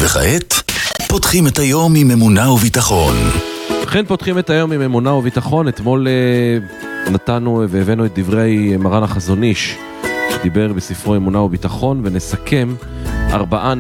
וכעת, פותחים את היום עם אמונה וביטחון. לכן פותחים את היום עם אמונה וביטחון. אתמול נתנו והבאנו את דברי מרן החזון איש, שדיבר בספרו אמונה וביטחון, ונסכם 4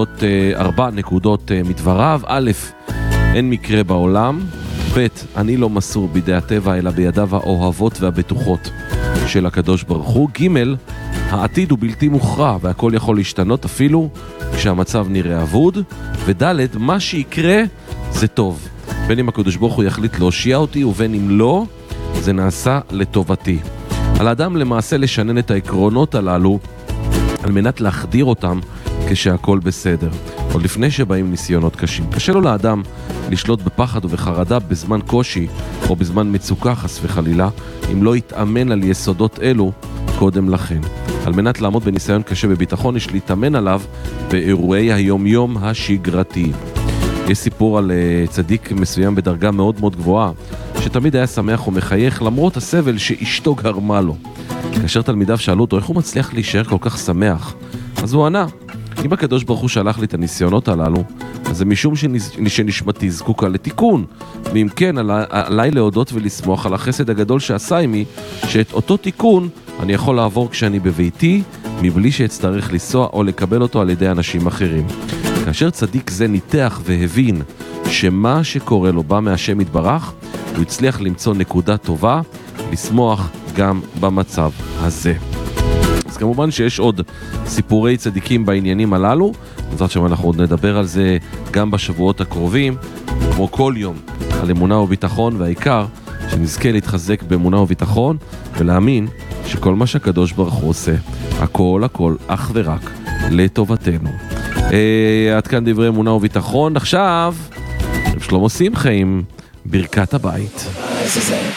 נקודות מדבריו. א', אין מקרה בעולם. ב', אני לא מסור בידי הטבע, אלא בידיו האוהבות והבטוחות של הקדוש ברוך הוא. ג', העתיד הוא בלתי מוכרע, והכל יכול להשתנות אפילו כשהמצב נראה אבוד. וד', מה שיקרה זה טוב. בין אם הקדוש ברוך הוא יחליט להושיע אותי, ובין אם לא, זה נעשה לטובתי. על האדם למעשה לשנן את העקרונות הללו, על מנת להחדיר אותם כשהכל בסדר. עוד לפני שבאים ניסיונות קשים. קשה לו לאדם לשלוט בפחד ובחרדה בזמן קושי, או בזמן מצוקה חס וחלילה, אם לא יתאמן על יסודות אלו קודם לכן. על מנת לעמוד בניסיון קשה בביטחון, יש להתאמן עליו באירועי היום-יום השגרתיים. יש סיפור על צדיק מסוים בדרגה מאוד מאוד גבוהה, שתמיד היה שמח ומחייך למרות הסבל שאשתו גרמה לו. כאשר תלמידיו שאלו אותו איך הוא מצליח להישאר כל כך שמח, אז הוא ענה, אם הקדוש ברוך הוא שלח לי את הניסיונות הללו, אז זה משום שנשמתי זקוקה לתיקון, ואם כן, עליי להודות ולשמוח על החסד הגדול שעשה עמי, שאת אותו תיקון אני יכול לעבור כשאני בביתי, מבלי שאצטרך לנסוע או לקבל אותו על ידי אנשים אחרים. כאשר צדיק זה ניתח והבין שמה שקורה לו בא מהשם יתברך, הוא הצליח למצוא נקודה טובה, לשמוח גם במצב הזה. אז כמובן שיש עוד סיפורי צדיקים בעניינים הללו, בעזרת השם אנחנו עוד נדבר על זה גם בשבועות הקרובים, כמו כל יום, על אמונה וביטחון, והעיקר שנזכה להתחזק באמונה וביטחון, ולהאמין שכל מה שהקדוש ברוך הוא עושה, הכל אך ורק לטובתנו. עד כאן דברי אמונה וביטחון. עכשיו, שלמה שמחה עם ברכת הבית.